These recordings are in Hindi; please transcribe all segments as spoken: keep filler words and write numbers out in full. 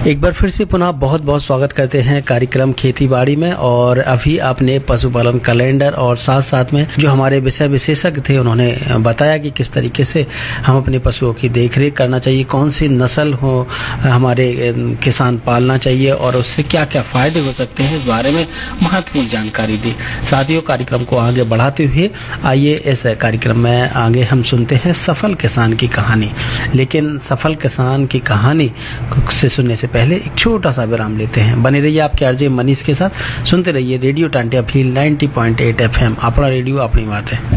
एक बार फिर से पुनः बहुत बहुत स्वागत करते हैं कार्यक्रम खेती बाड़ी में। और अभी आपने पशुपालन कैलेंडर और साथ साथ में जो हमारे विषय विशेषज्ञ थे उन्होंने बताया कि किस तरीके से हम अपने पशुओं की देखरेख करना चाहिए, कौन सी नस्ल हो हमारे किसान पालना चाहिए और उससे क्या क्या फायदे हो सकते हैं, इस बारे में महत्वपूर्ण जानकारी दी। साथियों, कार्यक्रम को आगे बढ़ाते हुए आइए इस कार्यक्रम में आगे हम सुनते हैं सफल किसान की कहानी। लेकिन सफल किसान की कहानी से सुनने से पहले एक छोटा सा विराम लेते हैं। बने रहिए आपके आरजे मनीष के साथ, सुनते रहिए रेडियो टांटिया फील नब्बे पॉइंट आठ एफएम। अपना रेडियो अपनी बात है।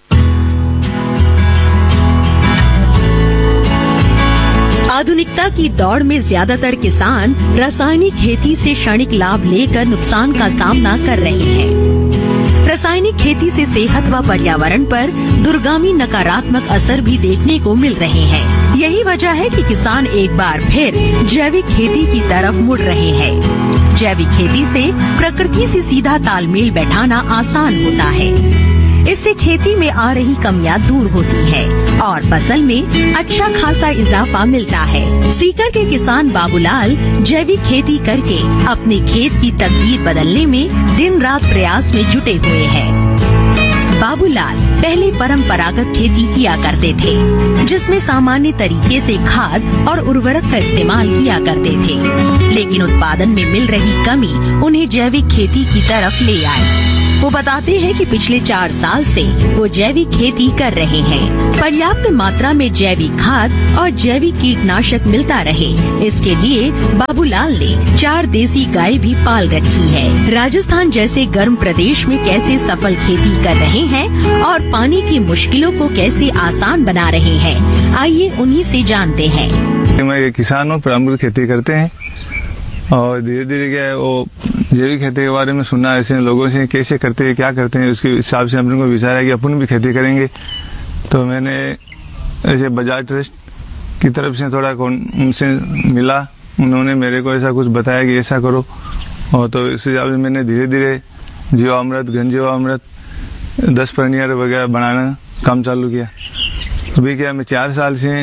आधुनिकता की दौड़ में ज्यादातर किसान रासायनिक खेती से क्षणिक लाभ लेकर नुकसान का सामना कर रहे हैं। रासायनिक खेती से सेहत व पर्यावरण पर दूरगामी नकारात्मक असर भी देखने को मिल रहे हैं। यही वजह है कि किसान एक बार फिर जैविक खेती की तरफ मुड़ रहे हैं। जैविक खेती से प्रकृति से सीधा तालमेल बैठाना आसान होता है। इससे खेती में आ रही कमियां दूर होती है और फसल में अच्छा खासा इजाफा मिलता है। सीकर के किसान बाबूलाल जैविक खेती करके अपने खेत की तकदीर बदलने में दिन रात प्रयास में जुटे हुए हैं। बाबूलाल पहले परंपरागत खेती किया करते थे, जिसमें सामान्य तरीके से खाद और उर्वरक का इस्तेमाल किया करते थे, लेकिन उत्पादन में मिल रही कमी उन्हें जैविक खेती की तरफ ले आई। वो बताते हैं कि पिछले चार साल से वो जैविक खेती कर रहे हैं। पर्याप्त मात्रा में जैविक खाद और जैविक कीटनाशक मिलता रहे, इसके लिए बाबूलाल ने चार देसी गाय भी पाल रखी है। राजस्थान जैसे गर्म प्रदेश में कैसे सफल खेती कर रहे हैं और पानी की मुश्किलों को कैसे आसान बना रहे हैं, आइए उन्हीं से जानते हैं। मैं किसान हूँ, परंपरागत खेती करते हैं और धीरे धीरे क्या है वो जैविक खेती के बारे में सुना ऐसे लोगों से, कैसे करते हैं क्या करते हैं, उसके हिसाब से हमने को विचारा कि अपन भी खेती करेंगे। तो मैंने ऐसे बजाज ट्रस्ट की तरफ से थोड़ा उनसे मिला, उन्होंने मेरे को ऐसा कुछ बताया कि ऐसा करो, और तो इस हिसाब से मैंने धीरे धीरे जीवामृत, घन जीवामृत, दस परनियर वगैरह बनाना काम चालू किया। अभी क्या मैं चार साल से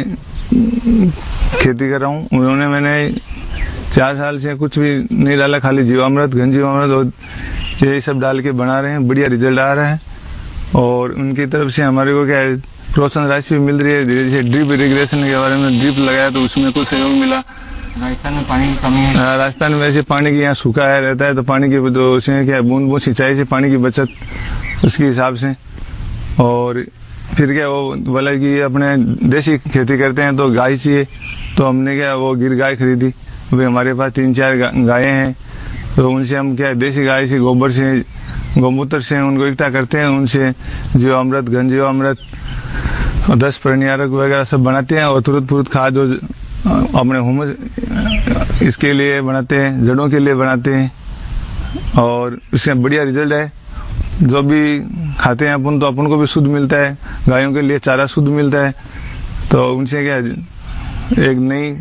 खेती कर रहा हूँ। उन्होंने मैंने चार साल से कुछ भी नहीं डाला, खाली जीवामृत, घन जीवामृत और यही सब डाल के बना रहे हैं। बढ़िया रिजल्ट आ रहा है और उनकी तरफ से हमारे को क्या है प्रोत्साहन राशि भी मिल रही है। धीरे धीरे ड्रिप इरिगेशन के बारे में ड्रिप लगाया तो उसमें कुछ सहयोग मिला। राजस्थान में पानी की कमी है। राजस्थान में वैसे पानी की यहाँ सूखा है रहता है, तो पानी की तो उसमें क्या बूंद बूंद सिंचाई से पानी की बचत उसके हिसाब से। और फिर क्या वो बोला कि अपने देसी खेती करते हैं तो गाय चाहिए, तो हमने क्या वो गिर गाय खरीदी। अभी हमारे पास तीन चार गायें हैं, तो उनसे हम क्या देसी गाय से गोबर से गौमूत्र से उनको इकट्ठा करते हैं, उनसे जीवामृत, घन जीवामृत और दस परनियारक वगैरह सब बनाते हैं। और तुरंत तुरंत खाद जो अपने हुमस इसके लिए बनाते हैं, जड़ों के लिए बनाते हैं और इससे बढ़िया रिजल्ट है। जो भी खाते हैं अपन तो अपन को भी शुद्ध मिलता है, गायों के लिए चारा शुद्ध मिलता है। तो उनसे क्या एक नई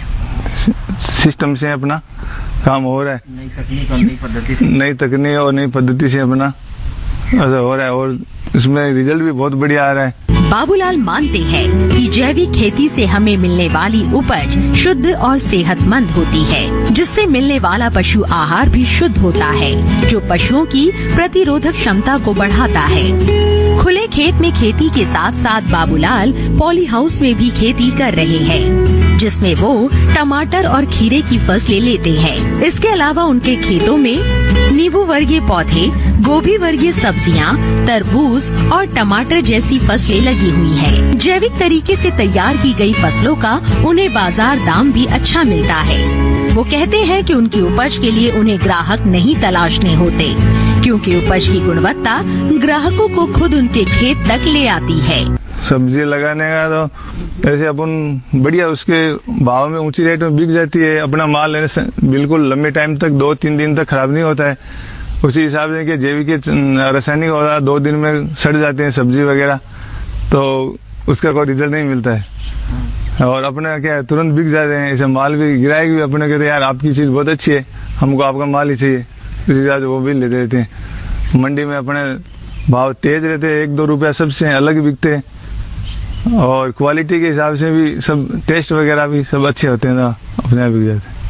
सिस्टम से अपना काम हो रहा है, नई तकनीक और नई पद्धति से नई तकनीक और नई पद्धति से अपना ऐसा हो रहा है और इसमें रिजल्ट भी बहुत बढ़िया आ रहा है। बाबूलाल मानते हैं कि जैविक खेती से हमें मिलने वाली उपज शुद्ध और सेहतमंद होती है, जिससे मिलने वाला पशु आहार भी शुद्ध होता है, जो पशुओं की प्रतिरोधक क्षमता को बढ़ाता है। खुले खेत में खेती के साथ साथ बाबूलाल पॉली हाउस में भी खेती कर रहे हैं, जिसमें वो टमाटर और खीरे की फसलें लेते हैं। इसके अलावा उनके खेतों में नींबू वर्गीय पौधे, गोभी वर्गीय सब्जियां, तरबूज और टमाटर जैसी फसलें लगी हुई हैं। जैविक तरीके से तैयार की गई फसलों का उन्हें बाजार दाम भी अच्छा मिलता है। वो कहते हैं कि उनकी उपज के लिए उन्हें ग्राहक नहीं तलाशने होते, क्योंकि उपज की गुणवत्ता ग्राहकों को खुद उनके खेत तक ले आती है। सब्जी लगाने का तो ऐसे अपन बढ़िया उसके भाव में ऊंची रेट में बिक जाती है। अपना माल बिल्कुल लंबे टाइम तक, दो तीन दिन तक खराब नहीं होता है। उसी हिसाब से कि जैविक रासायनिक होता है, दो दिन में सड़ जाते हैं सब्जी वगैरह, तो उसका कोई रिजल्ट नहीं मिलता है। और अपने क्या तुरंत बिक जाते हैं। ऐसे माल भी गिराएगी भी अपने कहते हैं यार आपकी चीज बहुत अच्छी है, हमको आपका माल ही चाहिए, उस हिसाब से वो भी ले देते हैं। मंडी में अपने भाव तेज रहते हैं, एक दो रुपया सबसे अलग बिकते हैं और क्वालिटी के हिसाब से भी सब टेस्ट वगैरह भी सब अच्छे होते हैं, तो अपने आप बिक जाते हैं।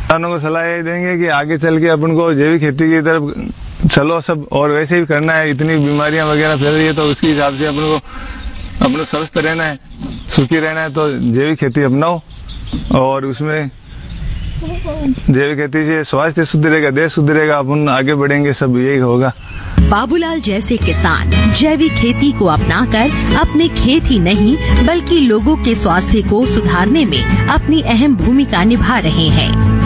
किसानों को सलाह ये देंगे कि आगे चल के अपन को जैविक खेती की तरफ चलो सब, और वैसे ही करना है। इतनी बीमारियां वगैरह फैल रही है तो उसके हिसाब से अपन को अपन को स्वस्थ रहना है, सुखी रहना है, तो जैविक खेती अपनाओ। और उसमें जैविक खेती से स्वास्थ्य शुद्ध रहेगा, देश शुद्ध रहेगा, अपन आगे बढ़ेंगे, सब यही होगा। बाबूलाल जैसे किसान जैविक खेती को अपनाकर अपने खेत ही नहीं बल्कि लोगों के स्वास्थ्य को सुधारने में अपनी अहम भूमिका निभा रहे हैं।